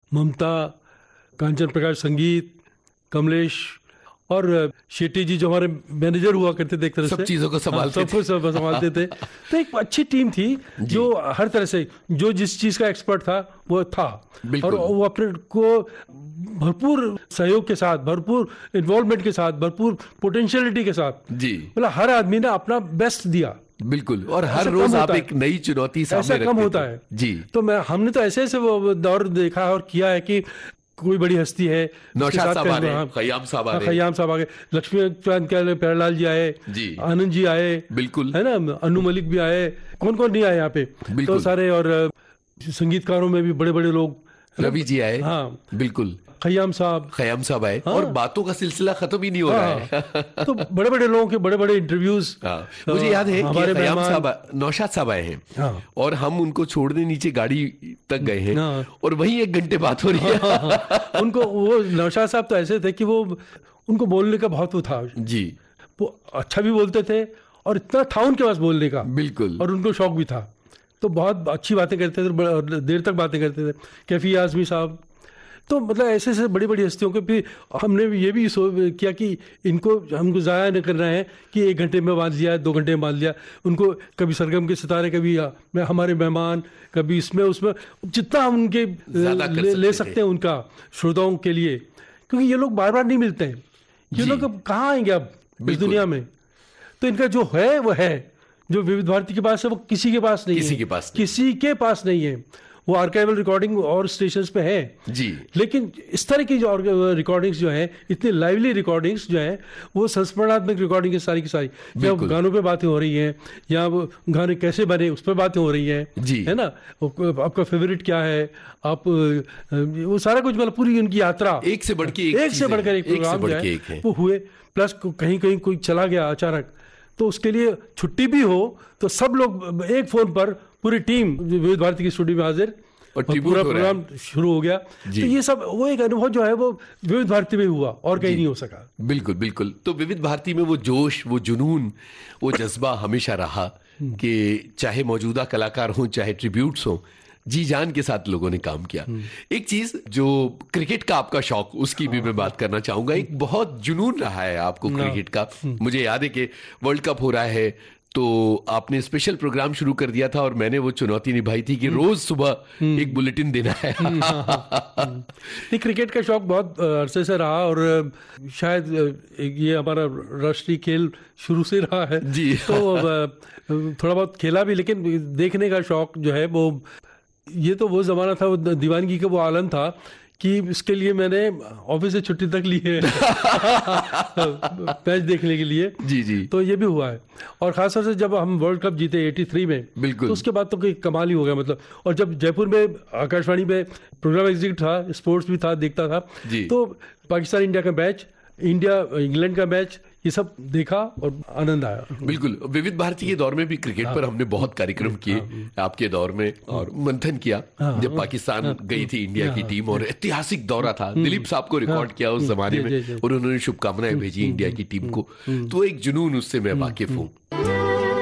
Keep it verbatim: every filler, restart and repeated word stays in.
ममता, कांचन प्रकाश संगीत, कमलेश और शेट्टी जी जो हमारे मैनेजर हुआ करते थे एक तरह से, सब चीजों को संभालते हाँ, सब कुछ संभालते थे। तो एक अच्छी टीम थी जो हर तरह से, जो जिस चीज का एक्सपर्ट था वो था, और वो अपने को भरपूर सहयोग के साथ, भरपूर इन्वॉल्वमेंट के साथ, भरपूर पोटेंशियलिटी के साथ, जी, मतलब हर आदमी ने अपना बेस्ट दिया। बिल्कुल, और हर रोज आप एक नई चुनौती सामने रखते थे। ऐसा कम होता है जी। तो मैं हमने तो ऐसे ऐसे वो दौर देखा और किया है कि कोई बड़ी हस्ती है, नौशाद साहब आ रहे, खयाम साहब आ रहे, खयाम साहब आ गए, लक्ष्मीकांत के प्यारेलाल जी आए, जी, आनंद जी आए, बिल्कुल, है ना, अनु मलिक भी आए, कौन कौन नहीं आए यहाँ पे, तो सारे, और संगीतकारों में भी बड़े बड़े लोग, रवि जी आए, हाँ बिल्कुल, खयाम साहब खयाम साहब आए, हाँ, और बातों का सिलसिला खत्म ही नहीं हो हाँ, रहा है। तो बड़े बड़े लोगों के बड़े बड़े इंटरव्यूज, हाँ, मुझे याद है कि खयाम साहब, नौशाद साहब आए हैं, हाँ, और हम उनको छोड़ने नीचे गाड़ी तक गए हैं, हाँ, और वहीं एक घंटे बात हो रही है। हाँ, हाँ, हाँ, उनको वो नौशाद साहब तो ऐसे थे कि वो, उनको बोलने का बहुत वो था जी, वो अच्छा भी बोलते थे और इतना था उनके पास बोलने का, बिल्कुल, और उनको शौक भी था, तो बहुत अच्छी बातें करते थे, देर तक बातें करते थे। कैफी आजमी साहब, तो मतलब ऐसे ऐसे बड़ी बड़ी हस्तियों के भी हमने ये भी किया कि इनको हमको ज़ाया नहीं करना है कि एक घंटे में बांध लिया, दो घंटे में बांध लिया, उनको कभी सरगम के सितारे, कभी हमारे मेहमान, कभी इसमें उसमें, जितना हम उनके ले, ले सकते हैं उनका श्रोताओं के लिए, क्योंकि ये लोग बार बार नहीं मिलते हैं, ये लोग अब कहाँ आएंगे अब इस दुनिया में। तो इनका जो है वो है, जो विविध भारती के पास है वो किसी के पास नहीं किसी है, के पास किसी के पास नहीं है। वो आर्काइवल रिकॉर्डिंग और स्टेशंस पे है जी, लेकिन इस तरह की जो रिकॉर्डिंग्स जो है, इतनी लाइवली रिकॉर्डिंग्स जो है, वो संस्मरणात्मक रिकॉर्डिंग है सारी की सारी, जब गानों पे बातें हो रही हैं, या वो गाने कैसे बने उस पर बातें हो रही हैं जी, है ना, आपका फेवरेट क्या है, आप वो सारा कुछ, मतलब पूरी उनकी यात्रा एक से बढ़ के एक, एक से बढ़कर एक प्रोग्राम जो है वो हुए। प्लस कहीं कहीं कोई चला गया अचानक, तो उसके लिए छुट्टी भी हो तो सब लोग एक फोन पर, पूरी टीम विविध भारती की स्टूडियो में हाजिर, और, और पूरा प्रोग्राम शुरू हो गया। तो ये सब वो एक अनुभव जो है वो विविध भारती में हुआ और कहीं नहीं हो सका। बिल्कुल बिल्कुल। तो विविध भारती में वो जोश, वो जुनून, वो जज्बा हमेशा रहा कि चाहे मौजूदा कलाकार हों, चाहे ट्रिब्यूट्स हों, जी जान के साथ लोगों ने काम किया। एक चीज जो क्रिकेट का आपका शौक, उसकी भी मैं बात करना चाहूंगा। एक बहुत जुनून रहा है आपको क्रिकेट का। मुझे याद है कि वर्ल्ड कप हो रहा है तो आपने स्पेशल प्रोग्राम शुरू कर दिया था और मैंने वो चुनौती निभाई थी कि रोज सुबह एक बुलेटिन देना है। नहीं, क्रिकेट का शौक बहुत अरसे से रहा और शायद ये हमारा राष्ट्रीय खेल शुरू से रहा है जी। तो थोड़ा बहुत खेला भी, लेकिन देखने का शौक जो है वो, ये तो वो जमाना था, वो दीवानगी का वो आलम था कि इसके लिए मैंने ऑफिस से छुट्टी तक ली है मैच देखने के लिए जी जी। तो ये भी हुआ है, और खासतौर से जब हम वर्ल्ड कप जीते तिरासी में, बिल्कुल, तो उसके बाद तो कोई कमाल ही हो गया मतलब। और जब जयपुर में आकाशवाणी में प्रोग्राम एग्जीक्यूटिव था, स्पोर्ट्स भी था, देखता था, तो पाकिस्तान इंडिया का मैच, इंडिया इंग्लैंड का मैच, ये सब देखा और आनंद आया। बिल्कुल। विविध भारती के दौर में भी क्रिकेट हाँ, पर हमने बहुत कार्यक्रम किए हाँ, आपके दौर में, और मंथन किया हाँ, जब पाकिस्तान हाँ, गई थी इंडिया हाँ, की टीम, और ऐतिहासिक दौरा था। दिलीप साहब को रिकॉर्ड किया उस जमाने में, और उन्होंने शुभकामनाएं भेजी इंडिया की टीम को, तो एक जुनून उससे मैं वाकिफ हूँ।